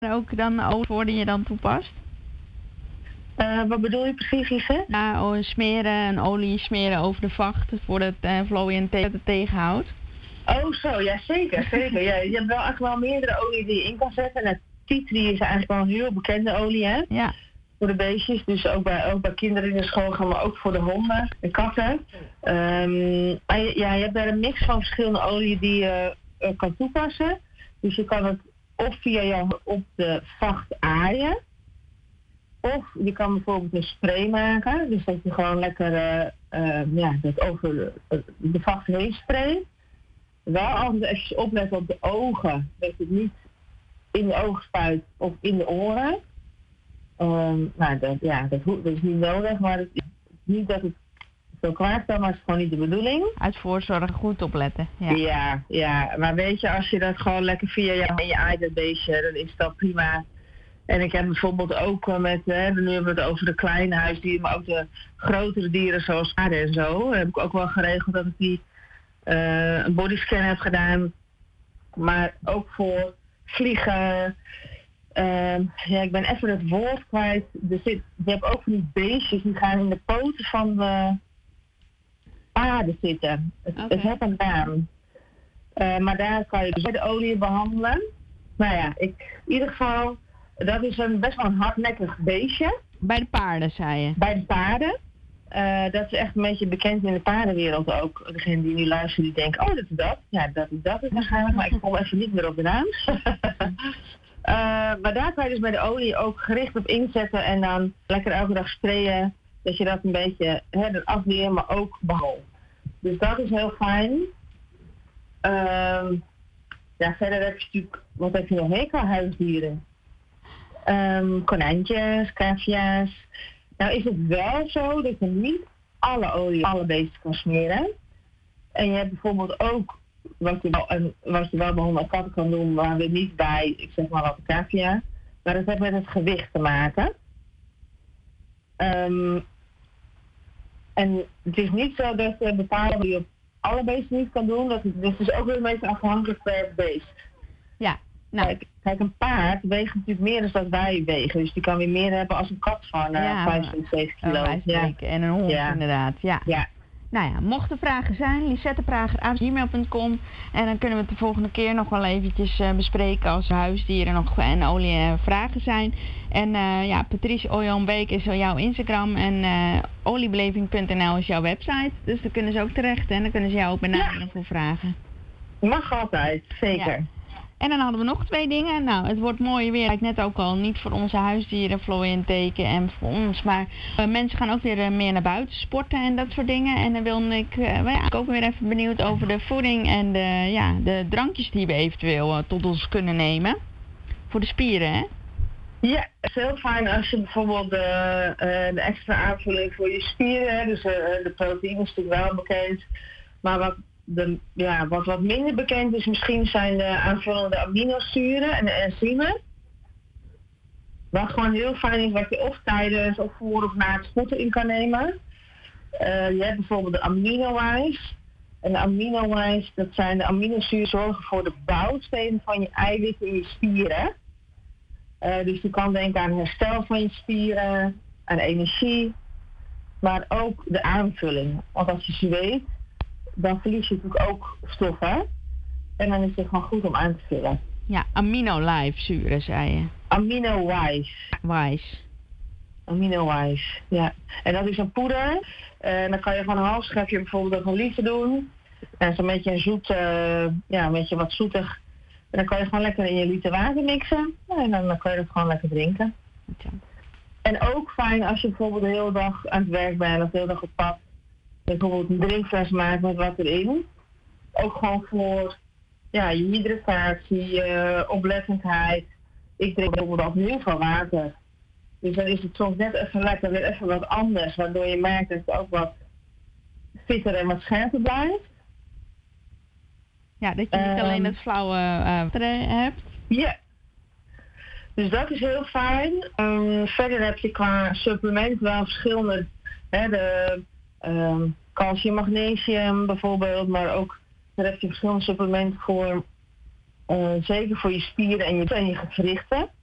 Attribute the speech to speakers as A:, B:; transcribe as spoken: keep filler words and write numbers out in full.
A: ook dan olie voor die je dan toepast?
B: Uh, wat bedoel je precies, Lise?
A: Ja, oh, smeren en olie smeren over de vacht voor het uh, vlooien en het tegenhoudt.
B: Oh zo, ja zeker, zeker. Ja, je hebt wel echt wel meerdere olie die je in kan zetten. En tea tree is eigenlijk wel een heel bekende olie, hè?
A: Ja.
B: Voor de beestjes, dus ook bij, ook bij kinderen in de school gaan, maar ook voor de honden en katten. Um, maar je, ja, je hebt daar een mix van verschillende oliën die je uh, kan toepassen. Dus je kan het of via jou op de vacht aaien. Of je kan bijvoorbeeld een spray maken. Dus dat je gewoon lekker uh, uh, ja, dat over de, de vacht heen sprayt. Wel altijd even opletten op de ogen. Dat het niet in de ogen spuit of in de oren. Um, nou, dat, ja, dat, dat is niet nodig, maar het is niet dat het zo kwaad kan, maar het is gewoon niet de bedoeling.
A: Uit voorzorg goed opletten. Ja.
B: ja, ja, maar weet je, als je dat gewoon lekker via je, en je aait dat beestje, dan is dat prima. En ik heb bijvoorbeeld ook met, hè, nu hebben we het over de kleine huisdieren, maar ook de grotere dieren zoals paarden en zo. Heb ik ook wel geregeld dat ik die uh, een bodyscan heb gedaan. Maar ook voor vliegen. Uh, ja, ik ben even het woord kwijt. Er zit, je hebt ook van die beestjes die gaan in de poten van de paarden zitten. Het, okay. het heeft een naam. Uh, maar daar kan je dus de olie behandelen. Nou ja, ik, in ieder geval, dat is een best wel een hardnekkig beestje.
A: Bij de paarden, zei je?
B: Bij de paarden. Uh, dat is echt een beetje bekend in de paardenwereld ook. Degene die nu luisteren, die denken, oh, dat is dat. Ja, dat is dat is waarschijnlijk, maar ik kom even niet meer op de naam. Uh, maar daar kan je dus bij de olie ook gericht op inzetten en dan lekker elke dag sprayen. Dat je dat een beetje hè, afweer, maar ook behandelt. Dus dat is heel fijn. Uh, ja, verder heb je natuurlijk, wat heb je nog meer qua huisdieren? Um, konijntjes, cavia's. Nou is het wel zo dat je niet alle olie, alle beesten kan smeren. En je hebt bijvoorbeeld ook wat je wel, en wat je wel bij honden en katten kan doen, maar weer niet bij, ik zeg maar wat de cavia. Maar dat heeft met het gewicht te maken. Um, en het is niet zo dat je bepalen die je op alle beesten niet kan doen. Dat het, dus het is ook weer een beetje afhankelijk per beest.
A: Ja, nou.
B: Kijk, kijk, een paard weegt natuurlijk meer dan dat wij wegen. Dus die kan weer meer hebben als een kat van uh,
A: ja,
B: vijfenzeventig kilo.
A: Ja. En een hond
B: ja.
A: inderdaad, ja.
B: ja.
A: Nou ja, mochten vragen zijn, lisetteprager apenstaartje gmail punt com. En dan kunnen we het de volgende keer nog wel eventjes uh, bespreken als huisdieren nog en olie uh, vragen zijn. En uh, ja, Patrice Oljan-Beek is jouw Instagram en uh, oliebeleving punt n l is jouw website. Dus daar kunnen ze ook terecht en dan kunnen ze jou ook benaderen ja. voor vragen.
B: Mag altijd, zeker.
A: Ja. En dan hadden we nog twee dingen. Nou, het wordt mooi weer. Ik net ook al, niet voor onze huisdieren, vlooien teken en voor ons. Maar uh, mensen gaan ook weer uh, meer naar buiten sporten en dat soort dingen. En dan wil ik, uh, ja, ik ook weer even benieuwd over de voeding en de, ja, de drankjes die we eventueel uh, tot ons kunnen nemen. Voor de spieren, hè?
B: Ja, het is heel fijn als je bijvoorbeeld de, uh, de extra aanvulling voor je spieren, hè, dus uh, de proteïne is natuurlijk wel bekend. Maar wat De, ja, wat wat minder bekend is misschien zijn de aanvullende aminozuren en de enzymen. Wat gewoon heel fijn is, wat je of tijdens of voor of na het sporten in kan nemen. Uh, je hebt bijvoorbeeld de amino-wijs. En de amino-wijs, dat zijn de aminozuren zorgen voor de bouwstenen van je eiwitten in je spieren. Uh, dus je kan denken aan herstel van je spieren, aan energie, maar ook de aanvulling. Want als je zweet, dan verlies je natuurlijk ook stoffen. En dan is het gewoon goed om aan te vullen.
A: Ja, amino-lijfzuren, zei je.
B: Amino-wise.
A: Wise.
B: Amino-wise, ja. En dat is een poeder. En uh, dan kan je van een half schepje bijvoorbeeld ook een liter doen. En zo'n beetje een zoet, uh, ja, een beetje wat zoetig. En dan kan je gewoon lekker in je liter water mixen. En dan, dan kan je het gewoon lekker drinken.
A: Ja.
B: En ook fijn als je bijvoorbeeld de hele dag aan het werk bent of de hele dag op pad. Bijvoorbeeld een drinkfles maken met wat erin. Ook gewoon voor ja, je hydratatie, je oplettendheid. Ik drink bijvoorbeeld ook heel veel water. Dus dan is het soms net even lekker, weer even wat anders. Waardoor je merkt dat het ook wat fitter en wat scherper blijft.
A: Ja, dat je niet um, alleen het flauwe water uh, hebt.
B: Ja. Dus dat is heel fijn. Um, verder heb je qua supplement wel verschillende. Hè, de um, calcium, magnesium bijvoorbeeld. Maar ook daar heb je verschillende supplementen voor. Uh, zeker voor je spieren en je, en je gewrichten.